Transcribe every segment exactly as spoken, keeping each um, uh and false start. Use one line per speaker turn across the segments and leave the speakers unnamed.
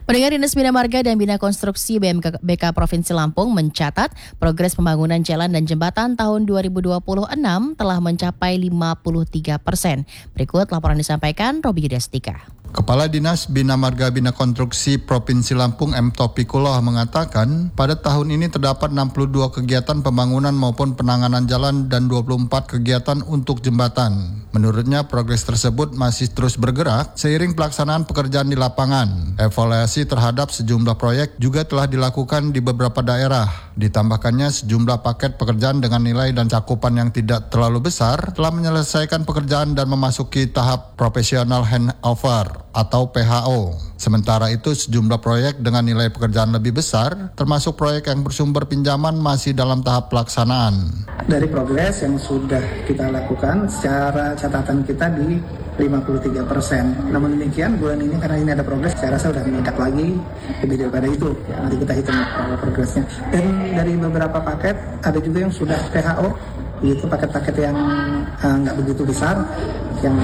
Pendengar, Dinas Bina Marga dan Bina Konstruksi B M K B K Provinsi Lampung mencatat progres pembangunan jalan dan jembatan tahun dua ribu dua puluh enam telah mencapai lima puluh tiga persen. Berikut laporan disampaikan Robi Yudastika.
Kepala Dinas Bina Marga Bina Konstruksi Provinsi Lampung M. Taufikullah mengatakan pada tahun ini terdapat enam puluh dua kegiatan pembangunan maupun penanganan jalan dan dua puluh empat kegiatan untuk jembatan. Menurutnya progres tersebut masih terus bergerak seiring pelaksanaan pekerjaan di lapangan. Evaluasi terhadap sejumlah proyek juga telah dilakukan di beberapa daerah. Ditambahkannya sejumlah paket pekerjaan dengan nilai dan cakupan yang tidak terlalu besar telah menyelesaikan pekerjaan dan memasuki tahap profesional handover atau P H O. Sementara itu sejumlah proyek dengan nilai pekerjaan lebih besar, termasuk proyek yang bersumber pinjaman masih dalam tahap pelaksanaan.
Dari progres yang sudah kita lakukan, secara catatan kita di lima puluh tiga persen. Namun demikian bulan ini karena ini ada progres, saya rasa sudah meningkat lagi lebih daripada itu. Ya, nanti kita hitung progresnya. Dan dari beberapa paket ada juga yang sudah P H O, yaitu paket-paket yang uh, nggak begitu besar, yang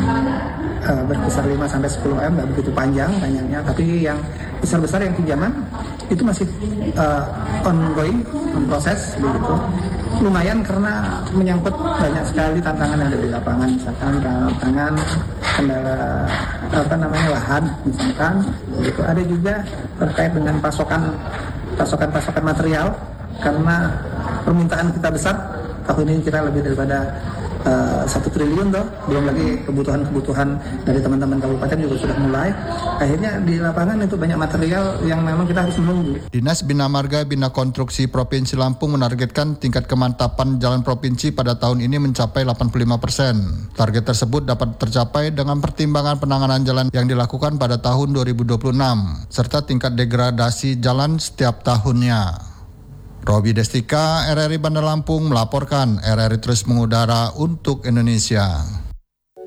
uh, berkisar lima sampai sepuluh M, nggak begitu panjang panjangnya, tapi yang besar-besar yang pinjaman itu masih uh, ongoing, on proses begitu. Lumayan karena menyangkut banyak sekali tantangan yang ada di lapangan, misalkan tantangan kendala apa namanya lahan, misalkan begitu. Ada juga terkait dengan pasokan pasokan pasokan material karena permintaan kita besar. Tahun ini kita lebih daripada satu uh, triliun toh, belum lagi kebutuhan-kebutuhan dari teman-teman kabupaten juga sudah mulai. Akhirnya di lapangan itu banyak material yang memang kita harus menunggu.
Dinas Bina Marga Bina Konstruksi Provinsi Lampung menargetkan tingkat kemantapan jalan provinsi pada tahun ini mencapai delapan puluh lima persen. Target tersebut dapat tercapai dengan pertimbangan penanganan jalan yang dilakukan pada tahun dua ribu dua puluh enam, serta tingkat degradasi jalan setiap tahunnya. Robi Yudastika, R R I Bandar Lampung melaporkan. R R I terus mengudara untuk Indonesia.